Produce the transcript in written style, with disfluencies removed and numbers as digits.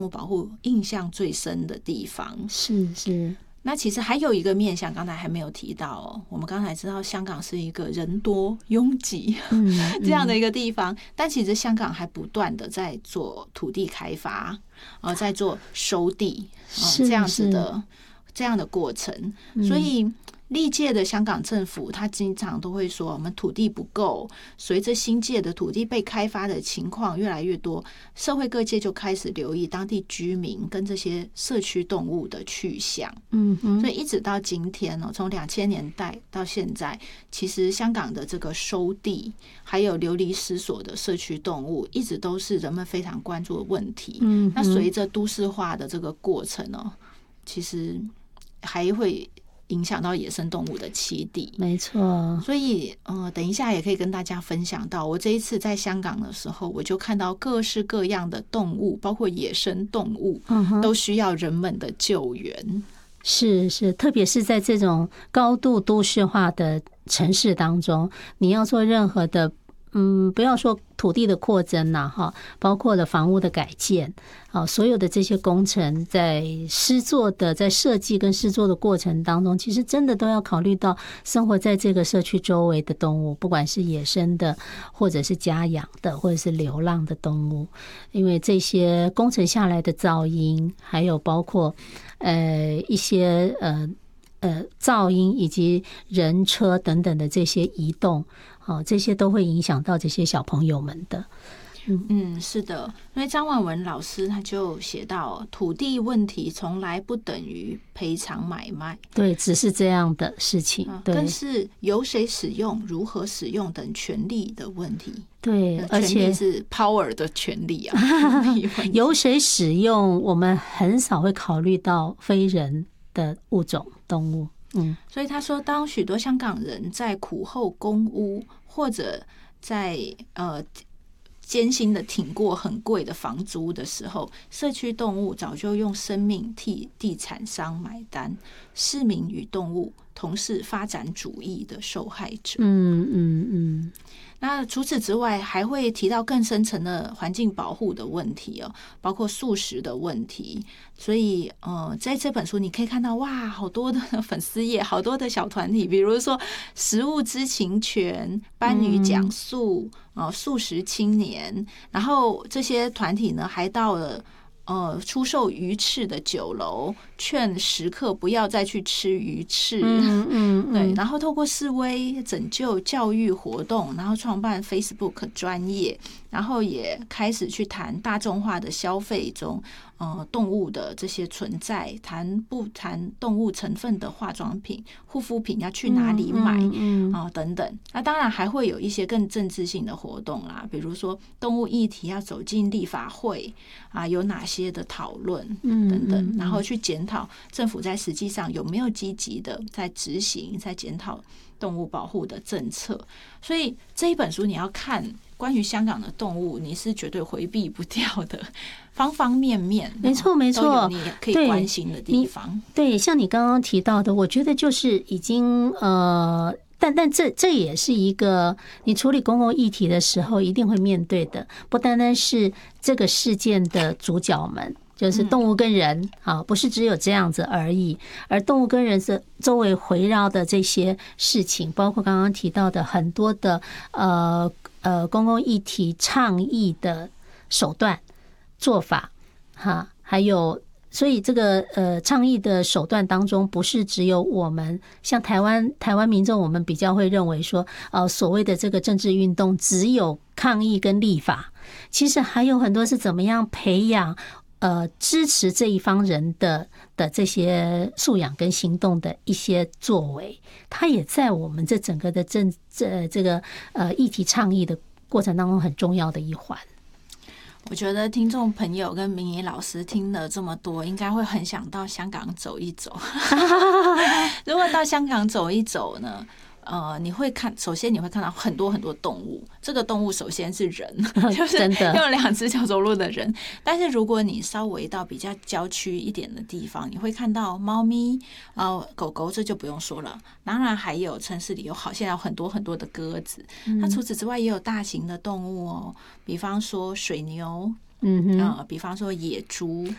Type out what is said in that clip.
物保护印象最深的地方。 是。 那其实还有一个面向，刚才还没有提到哦。我们刚才知道香港是一个人多拥挤这样的一个地方，但其实香港还不断的在做土地开发，在做收地这样的过程，所以历届的香港政府，他经常都会说我们土地不够，随着新界的土地被开发的情况越来越多，社会各界就开始留意当地居民跟这些社区动物的去向。所以一直到今天从2000年代到现在，其实香港的这个收地还有流离失所的社区动物，一直都是人们非常关注的问题。那随着都市化的这个过程其实还会影响到野生动物的栖地。 没错。 所以等一下也可以跟大家分享到，我这一次在香港的时候，我就看到各式各样的动物，包括野生动物都需要人们的救援。 是，特别是在这种高度都市化的城市当中，你要做任何的不要说土地的扩增包括了房屋的改建所有的这些工程在设计跟施作的过程当中，其实真的都要考虑到生活在这个社区周围的动物，不管是野生的或者是家养的或者是流浪的动物，因为这些工程下来的噪音，还有包括一些噪音以及人车等等的这些移动这些都会影响到这些小朋友们的。 是的，因为张婉文老师他就写到，土地问题从来不等于赔偿买卖， 对，只是这样的事情， 更是由谁使用、如何使用等权利的问题。 对，而且权利是 power 的权利由谁使用，我们很少会考虑到非人的物种动物。 所以他说，当许多香港人在苦候公屋，或者在艰辛的挺过很贵的房租的时候，社区动物早就用生命替地产商买单，市民与动物同是发展主义的受害者。那除此之外，还会提到更深层的环境保护的问题包括素食的问题。所以在这本书你可以看到，哇，好多的粉丝页，好多的小团体，比如说食物知情权、班女讲素、素食青年，然后这些团体呢还到了出售鱼翅的酒楼，劝食客不要再去吃鱼翅。对，然后透过示威、拯救、教育活动，然后创办 Facebook 专页，然后也开始去谈大众化的消费中动物的这些存在，不谈动物成分的化妆品、护肤品要去哪里买等等。那当然还会有一些更政治性的活动啦，比如说动物议题要走进立法会有哪些的讨论等等，然后去检讨政府在实际上有没有积极的在执行、在检讨动物保护的政策。所以这一本书你要看关于香港的动物，你是绝对回避不掉的，方方面面， 没错没错， 都有你可以关心的地方。 对，像你刚刚提到的，我觉得就是已经但这也是一个你处理公共议题的时候一定会面对的，不单单是这个事件的主角们，就是动物跟人不是只有这样子而已，而动物跟人是周围围绕的这些事情，包括刚刚提到的很多的公共议题倡议的手段做法还有所以这个倡议的手段当中，不是只有我们像台湾民众，我们比较会认为说所谓的这个政治运动只有抗议跟立法，其实还有很多是怎么样培养支持这一方人的这些素养跟行动的一些作为，它也在我们这整个的这个议题倡议的过程当中很重要的一环。 我觉得听众朋友跟明仪老师听了这么多，应该会很想到香港走一走。如果到香港走一走呢，你会首先你会看到很多很多动物，这个动物首先是人，就是用2只脚走路的人。但是如果你稍微到比较郊区一点的地方，你会看到猫咪狗狗，这就不用说了。当然还有城市里现在有很多很多的鸽子。那除此之外也有大型的动物比方说水牛，比方说野猪，